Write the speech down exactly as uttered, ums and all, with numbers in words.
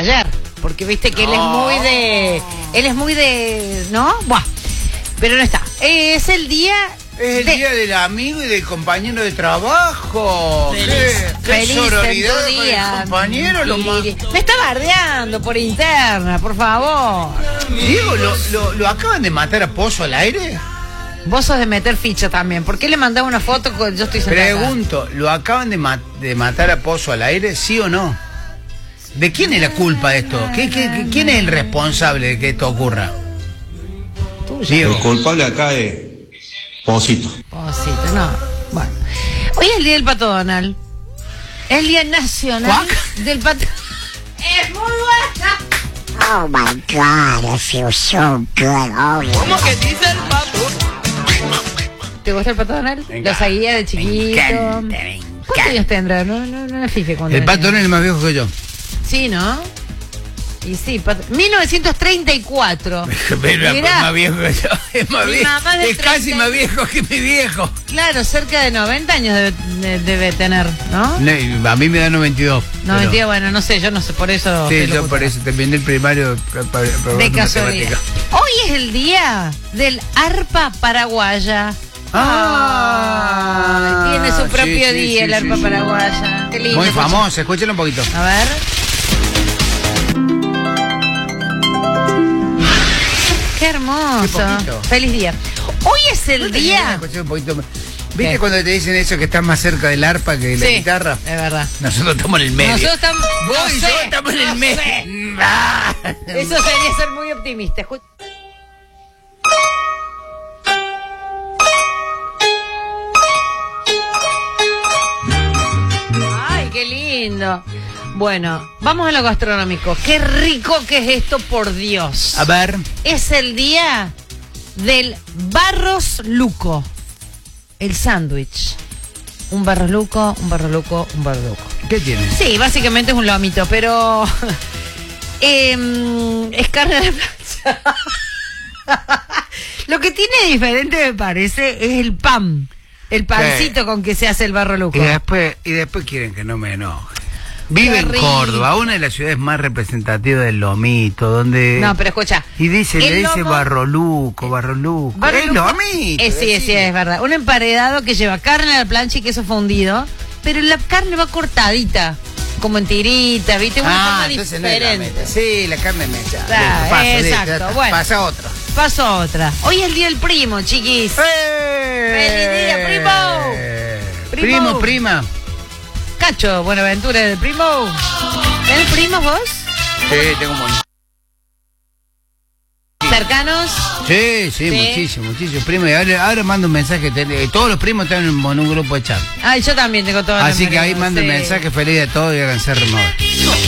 ayer, porque viste que él es muy de... Él es muy de... ¿no? Buah. Pero no está. Es el día... Es el de... día del amigo y del compañero de trabajo. Feliz, ¿Qué, qué feliz sororidad en tu con día. el compañero? Lo más... Me está bardeando por interna, por favor. Diego, ¿lo, lo, ¿lo acaban de matar a Pozo al aire? Vos sos de meter ficha también. ¿Por qué le mandás una foto con yo estoy sentada? Pregunto, ¿lo acaban de, ma de matar a Pozo al aire, sí o no? ¿De quién es la culpa de esto? ¿Qué, qué, qué, ¿Quién es el responsable de que esto ocurra? Diego. El culpable acá es Pocito. Pocito, no. Bueno. Hoy es el día del Pato Donald. Es el día nacional ¿Cuac? del Pato. ¡Es muy buena! Oh my God, I feel so good. Oh, yeah. ¿Cómo que dice el pato? ¿Te gusta el Pato Donald? Venga. Lo seguía de chiquito. Me encanta, me ¿Cuántos años tendrá? No, no, no me fijé cuando El venía. Pato no es el más viejo que yo. Sí, ¿no? Y sí, Pato... mil novecientos treinta y cuatro. Pero es Mirá. más viejo que yo. Es, más Mi viejo. mamá es del Es casi treinta. más viejo que mi viejo. Claro, cerca de noventa años debe, de- debe tener, ¿no? No, a mí me da noventa y dos. No, mentira, bueno, no sé, yo no sé, por eso... Sí, estoy yo locutora. por eso terminé el primario. pra- pra- pra- De matemática. casualidad. Hoy es el día del arpa paraguaya. Ah, Ay, tiene su sí, propio sí, día sí, el sí, arpa sí. paraguaya. Qué lindo. Muy escucha. famoso, escúchalo un poquito. A ver. Qué hermoso. Qué poquito. Feliz día. Hoy es el ¿No te día. querés escuchar un poquito? ¿Viste ¿Qué? cuando te dicen eso que estás más cerca del arpa que de la Sí, guitarra? es verdad. Nosotros estamos en el medio. Nosotros estamos. Vos no y sé, yo estamos en el no medio. sé. Ah. Eso sería ser muy optimista. Escu- Ay, qué lindo. Bueno, vamos a lo gastronómico. Qué rico que es esto, por Dios. A ver. Es el día del Barros Luco. El sándwich. Un barros luco, un barros luco, un barros luco. ¿Qué tiene? Sí, básicamente es un lomito, pero eh, es carne de plancha. Lo que tiene diferente, me parece, es el pan. El pancito Sí. con que se hace el barro luco. Y después, y después quieren que no me enoje. Vive Qué en rico. Córdoba, una de las ciudades más representativas del lomito, donde... No, pero escucha. Y dice, le el dice lomo- barroluco, barroluco. barro Es luco- lomito. Eh, sí, sí, decile. es verdad. Un emparedado que lleva carne a la plancha y queso fundido, pero la carne va cortadita, como en tirita, ¿viste? Una Ah, forma entonces no es la diferente. meta. Sí, la carne mecha. Ah, Listo, paso, listo, exacto, ya está. bueno. Pasa otro. Paso a otra. Hoy es el día del primo, chiquis. ¡Feliz día, primo! Primo. Primo, prima. Cacho, Buenaventura del primo. ¿Tenés primos vos? Sí, tengo un montón. ¿Cercanos? Sí, sí, Sí. muchísimo, muchísimo. Primo, y ahora, ahora mando un mensaje. te- todos los primos están en, un- en un grupo de chat. Ay, yo también tengo todo. Así que ahí mando un mensaje feliz a todos y háganse remover.